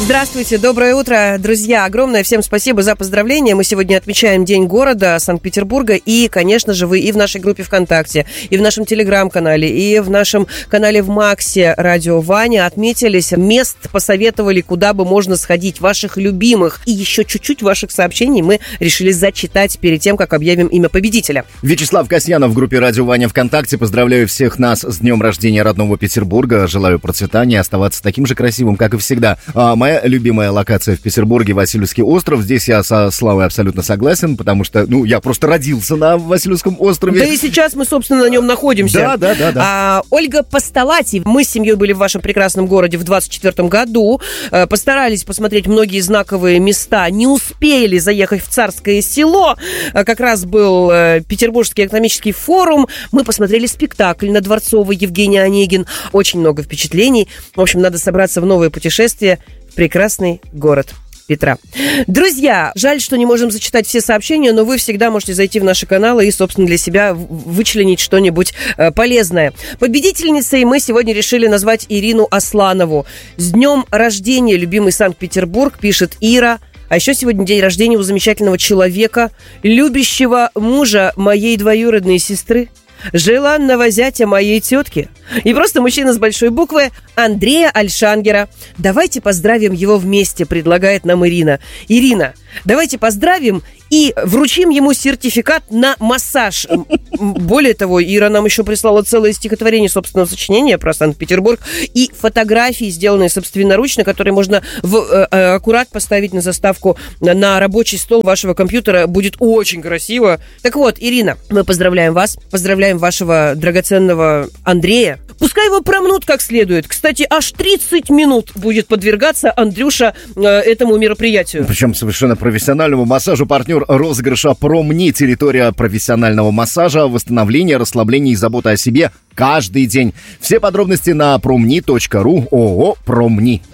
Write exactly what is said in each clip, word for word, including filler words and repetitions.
Здравствуйте, доброе утро, друзья. Огромное всем спасибо за поздравления. Мы сегодня отмечаем День города Санкт-Петербурга. И, конечно же, вы и в нашей группе ВКонтакте, и в нашем Телеграм-канале, и в нашем канале в Максе Радио Ваня отметились. Мест посоветовали, куда бы можно сходить, ваших любимых. И еще чуть-чуть ваших сообщений мы решили зачитать перед тем, как объявим имя победителя. Вячеслав Касьянов в группе Радио Ваня ВКонтакте. Поздравляю всех нас с днем рождения родного Петербурга. Желаю процветания, оставаться таким же красивым, как и всегда. А моя любимая локация в Петербурге — Васильевский остров. Здесь я со Славой абсолютно согласен, потому что, ну, я просто родился на Васильевском острове. Да и сейчас мы, собственно, на нем находимся. Да, да, да, да. А, Ольга Постолати. Мы с семьей были в вашем прекрасном городе в двадцать четвёртом году. Постарались посмотреть многие знаковые места. Не успели заехать в Царское село. Как раз был Петербургский экономический форум. Мы посмотрели спектакль на Дворцовой, Евгений Онегин. Очень много впечатлений. В общем, надо собраться в новое путешествие в прекрасный город Петра. Друзья, жаль, что не можем зачитать все сообщения, но вы всегда можете зайти в наши каналы и, собственно, для себя вычленить что-нибудь э, полезное. Победительницей мы сегодня решили назвать Ирину Асланову. С днем рождения, любимый Санкт-Петербург, пишет Ира. А еще сегодня день рождения у замечательного человека, любящего мужа моей двоюродной сестры, желанного зятя моей тетки и просто мужчина с большой буквы Андрея Альшангера. Давайте поздравим его вместе, предлагает нам Ирина. Ирина, давайте поздравим и вручим ему сертификат на массаж. Более того, Ира нам еще прислала целое стихотворение собственного сочинения про Санкт-Петербург и фотографии, сделанные собственноручно, которые можно в, э, аккурат поставить на заставку на рабочий стол вашего компьютера. Будет очень красиво. Так вот, Ирина, мы поздравляем вас, поздравляем вашего драгоценного Андрея. Пускай его промнут как следует. Кстати, аж тридцать минут будет подвергаться Андрюша э, этому мероприятию. Причем совершенно профессиональному массажу. Партнер розыгрыша «Промни». Территория профессионального массажа, восстановления, расслабления и заботы о себе каждый день. Все подробности на промни точка ру. ООО «Промни».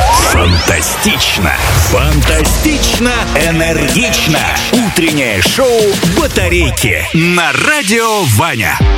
Фантастично! Фантастично! Энергично! Утреннее шоу «Батарейки» на Радио Ваня.